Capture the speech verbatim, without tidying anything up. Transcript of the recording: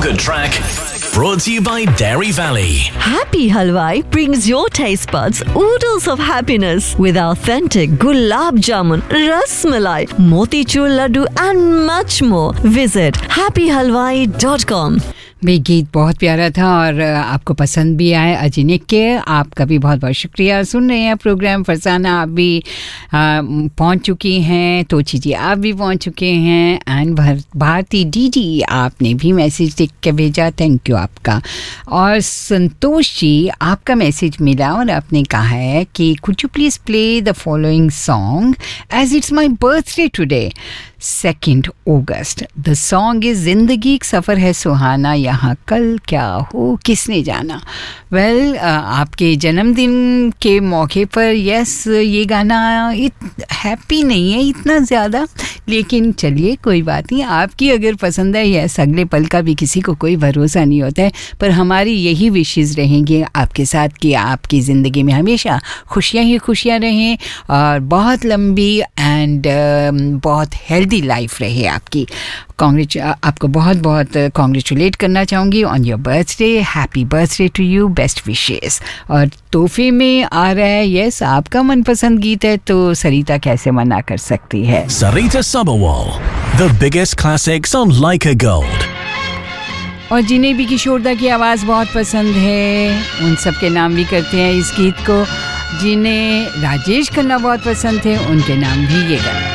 good track. Brought to you by Dairy Valley. Happy Halwai brings your taste buds oodles of happiness with authentic gulab jamun, ras malai, motichur laddu and much more. Visit happy halwai dot com. भी गीत बहुत प्यारा था और आपको पसंद भी आए अजिनिक के, आपका भी बहुत बहुत शुक्रिया। सुन रहे हैं प्रोग्राम फरसाना, आप भी पहुंच चुकी हैं, तोची जी आप भी पहुंच चुके हैं, एंड भारती डी डी आपने भी मैसेज लिख के भेजा, थैंक यू आपका। और संतोष जी आपका मैसेज मिला और आपने कहा है कि could you please play the following song as it's my birthday today second August. The song is ज़िंदगी एक सफ़र है सुहाना, यहाँ कल क्या हो किसने जाना। वेल well, uh, आपके जन्मदिन के मौके पर यस ये गाना इत हैप्पी नहीं है इतना ज़्यादा, लेकिन चलिए कोई बात नहीं, आपकी अगर पसंद है यस अगले पल का भी किसी को कोई भरोसा नहीं होता है, पर हमारी यही विशेज़ रहेंगी आपके साथ कि आपकी ज़िंदगी में हमेशा खुशियाँ ही खुशियाँ रहें और बहुत लंबी एंड uh, बहुत हेल्दी लाइफ रहे आपकी। कांग्रेच आपको बहुत बहुत कॉन्ग्रेचुलेट करना चाहूँगी on your birthday, happy birthday to you, best wishes. और तोहफे में आ रहा है यस आपका मनपसंद गीत है, तो सरिता कैसे मना कर सकती है। Sarita Sabharwal, the biggest classics on Leica Gold. और जिन्हें भी किशोरदा की आवाज़ बहुत पसंद है उन सब के नाम भी करते हैं इस गीत को, जिन्हें राजेश खन्ना बहुत पसंद थे उनके नाम भी ये गाना।